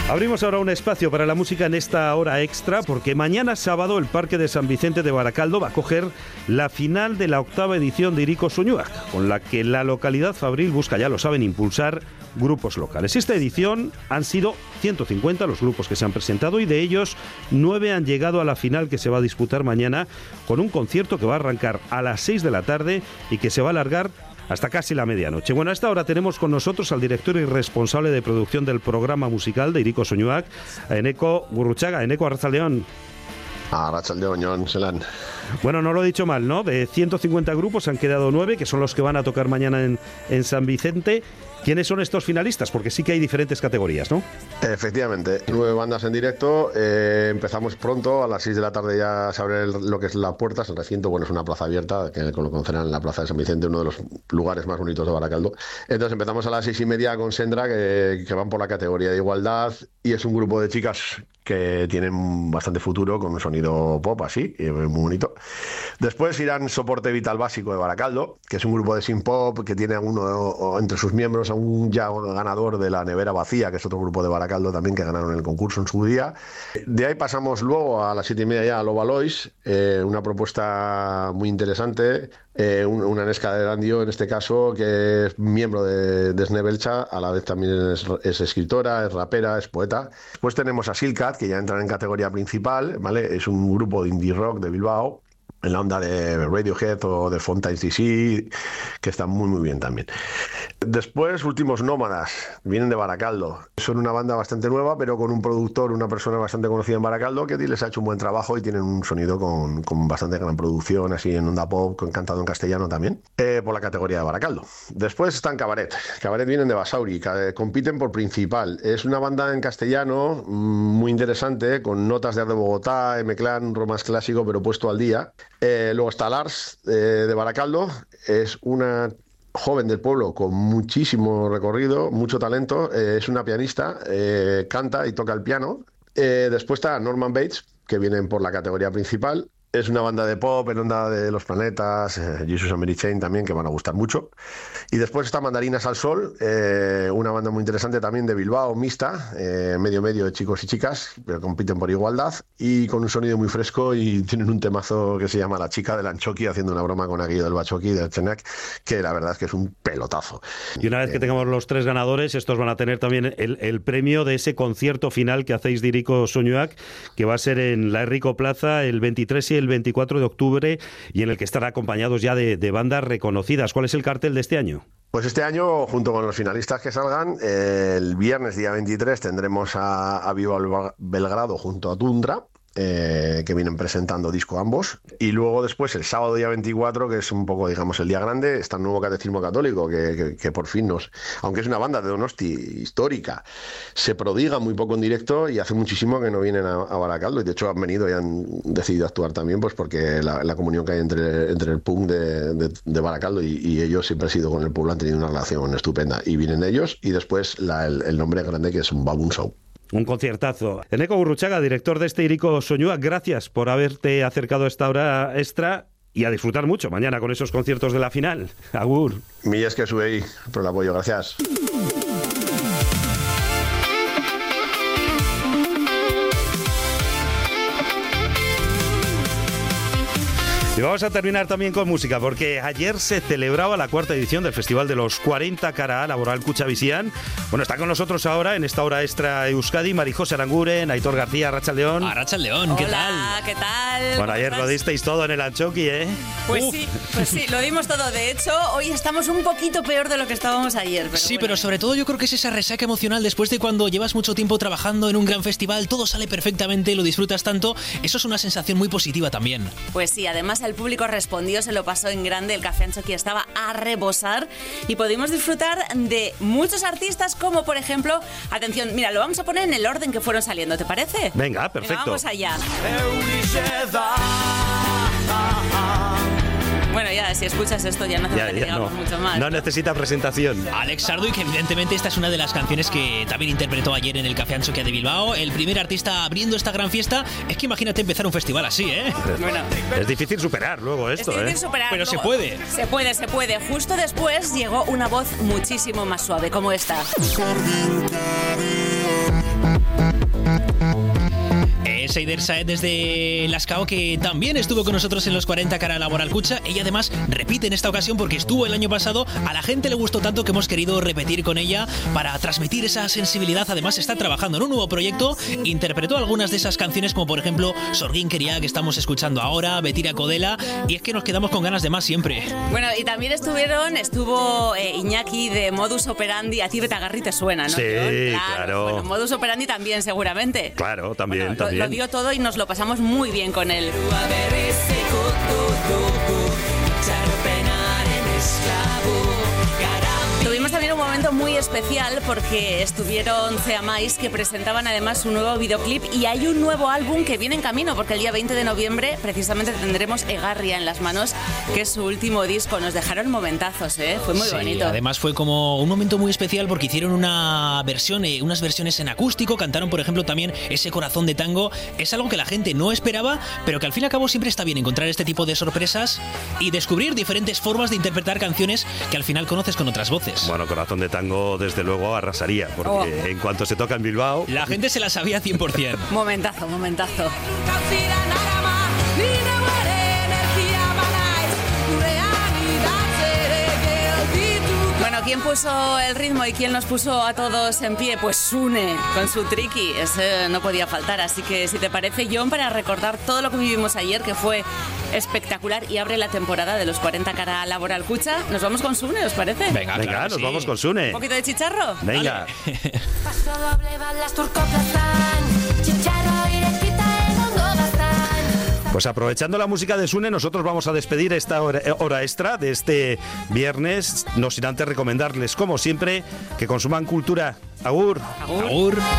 Abrimos ahora un espacio para la música en esta hora extra, porque mañana sábado el Parque de San Vicente de Baracaldo va a acoger la final de la 8ª edición de Hiriko Soinuak, con la que la localidad fabril busca, ya lo saben, impulsar grupos locales. Esta edición han sido 150 los grupos que se han presentado y de ellos 9 han llegado a la final que se va a disputar mañana, con un concierto que va a arrancar a las 6 de la tarde y que se va a alargar hasta casi la medianoche. Bueno, a esta hora tenemos con nosotros al director y responsable de producción del programa musical de Hiriko Soinuak, Eneko Gurruchaga. Eneko, arratsaldeon. Arratsaldeon, Jon Zelan. Bueno, no lo he dicho mal, ¿no? De 150 grupos han quedado 9, que son los que van a tocar mañana en San Vicente. ¿Quiénes son estos finalistas? Porque sí que hay diferentes categorías, ¿no? Efectivamente, 9 bandas en directo. Empezamos pronto, a las 6 de la tarde ya se abre lo que es la puerta, el recinto. Bueno, es una plaza abierta, que lo conocerán, la plaza de San Vicente, uno de los lugares más bonitos de Baracaldo. Entonces empezamos a las 6:30 con Sendra, que van por la categoría de igualdad, y es un grupo de chicas que tienen bastante futuro, con un sonido pop así, muy bonito. Después irán Soporte Vital Básico de Baracaldo, que es un grupo de synth pop que tiene entre sus miembros a un ya ganador de La Nevera Vacía, que es otro grupo de Baracaldo también que ganaron el concurso en su día. De ahí pasamos luego a las 7:30 ya a Loba Lois, una propuesta muy interesante, una Nesca de Erandio en este caso, que es miembro de Snebelcha, a la vez también es escritora, es rapera, es poeta. Después tenemos a Silcat, que ya entran en categoría principal, ¿vale? Es un grupo de indie rock de Bilbao, en la onda de Radiohead o de Fontaines DC, que están muy muy bien también. Después, Últimos Nómadas, vienen de Baracaldo. Son una banda bastante nueva, pero con un productor, una persona bastante conocida en Baracaldo, que les ha hecho un buen trabajo y tienen un sonido con bastante gran producción, así en onda pop, cantado en castellano también, por la categoría de Baracaldo. Después están Cabaret. Cabaret vienen de Basauri, compiten por Principal. Es una banda en castellano muy interesante, con notas de Art de Bogotá, M-Clan, un rock más clásico, pero puesto al día. Luego está Lars, de Baracaldo. Es una joven del pueblo con muchísimo recorrido, mucho talento, es una pianista, canta y toca el piano. Después está Norman Bates, que vienen por la categoría principal. Es una banda de pop en onda de Los Planetas, Jesus and Mary Chain también, que van a gustar mucho. Y después está Mandarinas al Sol, una banda muy interesante también de Bilbao, mixta, medio de chicos y chicas, pero compiten por igualdad y con un sonido muy fresco, y tienen un temazo que se llama La Chica del Anchoqui, haciendo una broma con Aguillo del Bachoqui, del Chenac, que la verdad es que es un pelotazo. Y una vez que tengamos los 3 ganadores, estos van a tener también el premio de ese concierto final que hacéis de Hiriko Soinuak, que va a ser en la Herriko Plaza el 23 y el 24 de octubre, y en el que estará acompañados ya de bandas reconocidas. ¿Cuál es el cartel de este año? Pues este año, junto con los finalistas que salgan, el viernes día 23 tendremos a Viva Belgrado junto a Tundra, que vienen presentando disco ambos, y luego después el sábado día 24, que es un poco, digamos, el día grande, está el nuevo Catecismo Católico, que por fin aunque es una banda de Donosti histórica, se prodiga muy poco en directo y hace muchísimo que no vienen a Baracaldo, y de hecho han venido y han decidido actuar también, pues porque la comunión que hay entre el punk de Baracaldo y ellos siempre ha sido con el pueblo, han tenido una relación estupenda, y vienen ellos, y después el nombre grande, que es un Baboon Show. Un conciertazo. Eneko Gurruchaga, director de este Hiriko Soinuak, gracias por haberte acercado a esta hora extra y a disfrutar mucho mañana con esos conciertos de la final. Agur. Millas que sube ahí por el apoyo, gracias. Y vamos a terminar también con música, porque ayer se celebraba la 4ª edición del Festival de los 40 Cara Laboral Kutxabizian. Bueno, está con nosotros ahora, en esta hora extra Euskadi, Marijose Aranguren, Aitor García, arratsaldeon. Arratsaldeon, ¿qué tal? Hola, ¿qué tal? Bueno, ayer lo disteis todo en el Anchoqui, ¿eh? Pues sí, lo dimos todo. De hecho, hoy estamos un poquito peor de lo que estábamos ayer. Pero sí, bueno. pero sobre todo yo creo que es esa resaca emocional después de cuando llevas mucho tiempo trabajando en un gran festival, todo sale perfectamente, lo disfrutas tanto. Eso es una sensación muy positiva también. Pues sí, además el público respondió, se lo pasó en grande, el Café Anchoqui estaba a rebosar y pudimos disfrutar de muchos artistas, como por ejemplo, atención, mira, lo vamos a poner en el orden que fueron saliendo, ¿te parece? Venga, perfecto. Venga, vamos allá. Bueno, ya, si escuchas esto ya no hace falta que digamos mucho más. No necesita presentación. Alex Sarduy, que evidentemente esta es una de las canciones que también interpretó ayer en el Café Anchoqui de Bilbao, el primer artista abriendo esta gran fiesta. Es que imagínate empezar un festival así, ¿eh? Bueno, es difícil superar luego esto, es difícil superar, pero luego, se puede. Se puede. Justo después llegó una voz muchísimo más suave, como esta. Seider Saed desde Lascao, que también estuvo con nosotros en los 40 Cara Laboral Cucha. Ella además repite en esta ocasión porque estuvo el año pasado. A la gente le gustó tanto que hemos querido repetir con ella para transmitir esa sensibilidad. Además está trabajando en un nuevo proyecto. Interpretó algunas de esas canciones, como por ejemplo Sorguín Quería, que estamos escuchando ahora, Betira Codela, y es que nos quedamos con ganas de más siempre. Bueno, y también estuvo Iñaki de Modus Operandi. A ti Betagarri te suena, ¿no? Sí, claro. Bueno, Modus Operandi también, seguramente. Claro, también, bueno, también. Lo dio todo y nos lo pasamos muy bien con él. Tuvimos también un momento muy especial porque estuvieron Ceamais, que presentaban además su nuevo videoclip, y hay un nuevo álbum que viene en camino porque el día 20 de noviembre precisamente tendremos Egarria en las manos, que es su último disco. Nos dejaron momentazos, fue muy bonito. Además fue como un momento muy especial porque hicieron unas versiones en acústico, cantaron por ejemplo también Ese Corazón de Tango. Es algo que la gente no esperaba, pero que al fin y al cabo siempre está bien encontrar este tipo de sorpresas y descubrir diferentes formas de interpretar canciones que al final conoces con otras voces. Bueno, Corazón de Tango desde luego arrasaría, porque en cuanto se toca en Bilbao... La gente se la sabía 100%. Momentazo. Bueno, ¿quién puso el ritmo y quién nos puso a todos en pie? Pues Sune, con su Triqui. Ese no podía faltar. Así que, si te parece, John, para recordar todo lo que vivimos ayer, que fue espectacular y abre la temporada de los 40 Cara Laboral Cucha, nos vamos con Sune, ¿os parece? Venga, claro, nos sí. vamos con Sune. ¿Un poquito de chicharro? Venga. Pues aprovechando la música de Sune, nosotros vamos a despedir esta hora extra de este viernes, no sin antes recomendarles, como siempre, que consuman cultura. Agur. Agur.